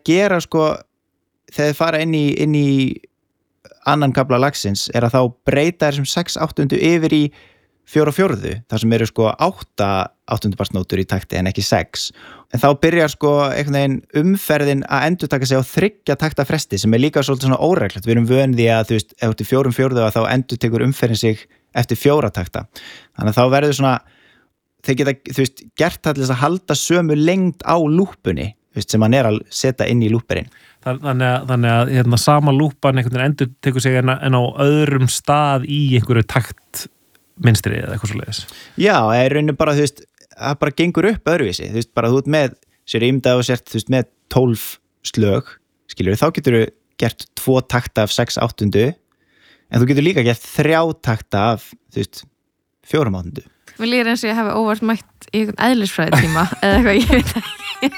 gera sko þegar þið fara inn í annan kafla lagsins að þá breyta þessum 6/8 yfir í 4/4 þar sem eru sko 8 áttundubarsnótur í takti en ekki 6 en þá byrjar sko einhvern veginn umferðin að endurtaka sig á 3 takta fresti sem líka svolítið svona óreglulegt við erum vön því að þú veist ef þú ert í 4/4 þá endurtekur umferðin sig eftir 4 takta þannig að þá verður svona þeir geta þú veist gert allir að halda sömu lengd á lúpunni þú veist sem hann að setja inn í lúperinn þannig að hérna sama lúpan einhvern veginn endurtekur sig en á öðrum stað í einhverju takt mynstri eða eitthvað svoleiðis. Já, í rauninu bara, þú veist, það bara gengur upp öðruvísi, þú veist, bara þú ert með sér ímyndað og sért, þú veist, með 12 slög, skiljur, þá getur þú gert 2 takta af 6/8 en þú getur líka gert 3 takta af, þú veist, 4/8. Mér líður eins og ég hafi óvart mætt í einhvern eðlisfræði tíma eða eitthvað, ég veit ekki.